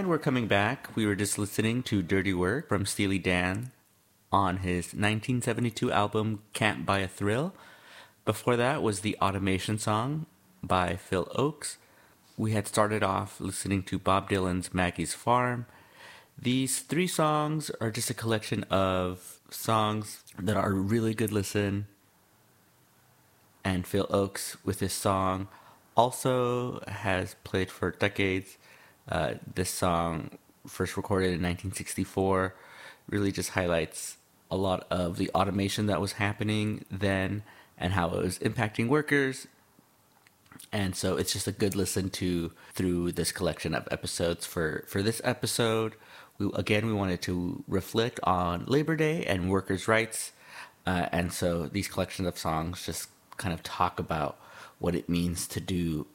And we're coming back. We were just listening to Dirty Work from Steely Dan on his 1972 album Can't Buy a Thrill. Before that was the Automation Song by Phil Ochs. We had started off listening to Bob Dylan's Maggie's Farm. These three songs are just a collection of songs that are a really good listen. And Phil Ochs, with his song, also has played for decades. This song, first recorded in 1964, really just highlights a lot of the automation that was happening then and how it was impacting workers. And so it's just a good listen to through this collection of episodes. For this episode, we wanted to reflect on Labor Day and workers' rights. And so these collections of songs just kind of talk about what it means to do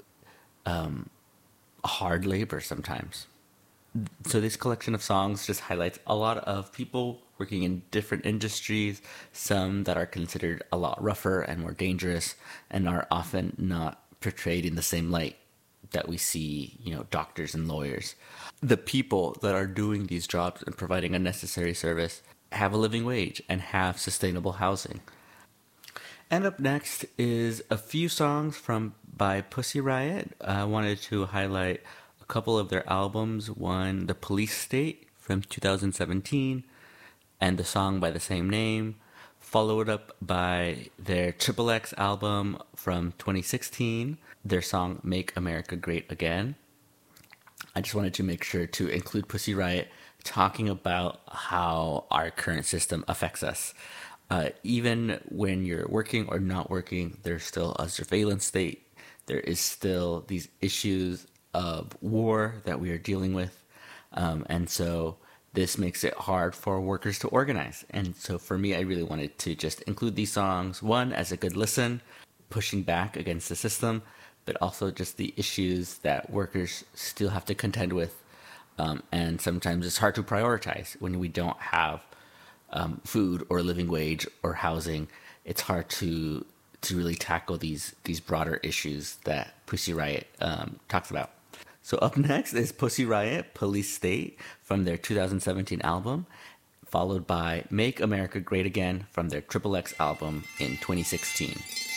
hard labor sometimes. So this collection of songs just highlights a lot of people working in different industries, some that are considered a lot rougher and more dangerous and are often not portrayed in the same light that we see, doctors and lawyers. The people that are doing these jobs and providing a necessary service have a living wage and have sustainable housing. And up next is a few songs by Pussy Riot. I wanted to highlight a couple of their albums. One, The Police State from 2017, and the song by the same name, followed up by their XXX album from 2016, their song Make America Great Again. I just wanted to make sure to include Pussy Riot talking about how our current system affects us. Even when you're working or not working, there's still a surveillance state. There is still these issues of war that we are dealing with. And so this makes it hard for workers to organize. And so for me, I really wanted to just include these songs, one, as a good listen, pushing back against the system, but also just the issues that workers still have to contend with. And sometimes it's hard to prioritize when we don't have food or living wage or housing. It's hard to really tackle these broader issues that Pussy Riot talks about. So up next is Pussy Riot, Police State from their 2017 album, followed by Make America Great Again from their XXX album in 2016.